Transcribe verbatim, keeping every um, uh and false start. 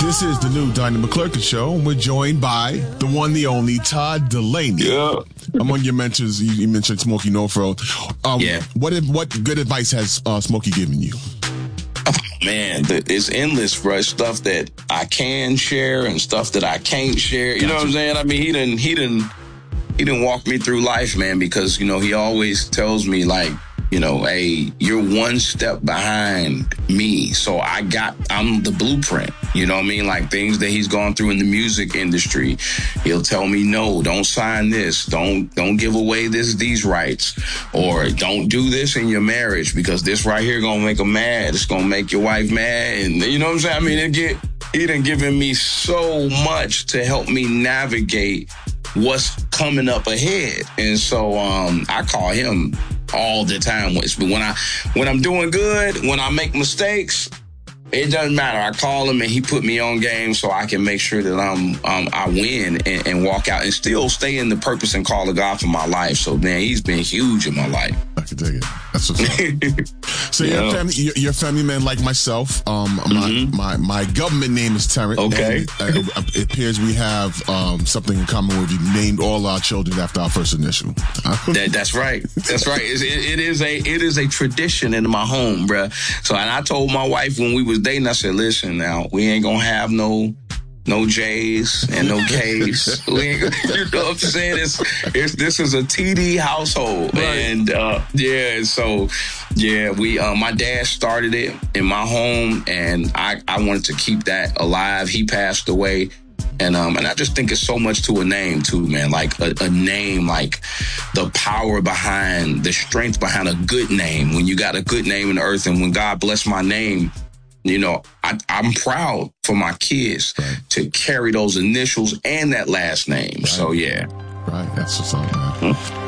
This is the new Donnie McClurkin Show, and we're joined by the one, the only, Todd Delaney. Yeah. Among your mentors, you, you mentioned Smokey Norfro. Um, yeah. What what good advice has uh, Smokey given you? Oh, man, it's endless, bro. Stuff that I can share and stuff that I can't share. You gotcha. know what I'm saying? I mean, he didn't, he didn't, he didn't walk me through life, man, because, you know, he always tells me, like, you know, hey, you're one step behind me. So I got, I'm the blueprint. You know what I mean? Like things that he's gone through in the music industry. He'll tell me, no, don't sign this. Don't, don't give away this, these rights, or don't do this in your marriage because this right here gonna make them mad. It's gonna make your wife mad. And you know what I'm saying? I mean, it get, he done given me so much to help me navigate what's coming up ahead. And so, um, I call him all the time. When I, when I'm doing good, when I make mistakes, it doesn't matter. I call him and he put me on game so I can make sure that I'm, um, I win and, and walk out and still stay in the purpose and call of God for my life. So, man, he's been huge in my life. I can dig it. That's what's up. So yeah. you're, a family, you're, you're a family man like myself. Um, mm-hmm. my, my, my government name is Terrence. Okay. And, uh, it appears we have um, something in common where we named all our children after our first initial. that, that's right. That's right. It, it is a it is a tradition in my home, bruh. So, and I told my wife when we was dating, I said, listen, now, we ain't gonna have no no J's and no K's. we ain't, you know what I'm saying? It's, it's, this is a T D household. Right. And, uh, yeah, so, yeah, we, uh, my dad started it in my home, and I, I wanted to keep that alive. He passed away. And um, and I just think it's so much to a name, too, man. Like a, a name, like the power behind, the strength behind a good name. When you got a good name in the earth, and when God bless my name, you know, I, I'm proud for my kids right. to carry those initials and that last name. Right. So, yeah. Right. That's what's up, man. Hmm?